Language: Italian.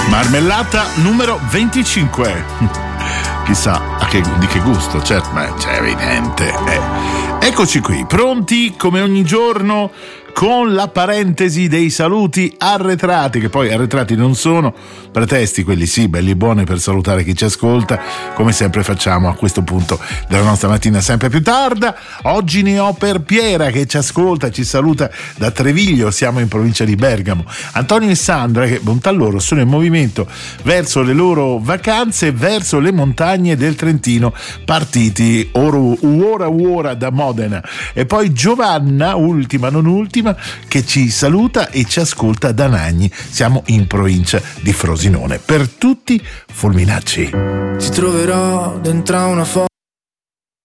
Marmellata numero 25. Chissà di che gusto, certo, ma è evidente. Eccoci qui, pronti come ogni giorno con la parentesi dei saluti arretrati, che poi arretrati non sono, pretesti quelli sì, belli e buoni per salutare chi ci ascolta, come sempre facciamo a questo punto della nostra mattina sempre più tarda. Oggi ne ho per Piera che ci ascolta, ci saluta da Treviglio, siamo in provincia di Bergamo. Antonio e Sandra, che bontà loro, sono in movimento verso le loro vacanze, verso le montagne del Trentino, partiti ora da Modena. E poi Giovanna, ultima non ultima, che ci saluta e ci ascolta da Nagni, siamo in provincia di Frosinone. Per tutti Fulminacci. Ti troverò dentro una foto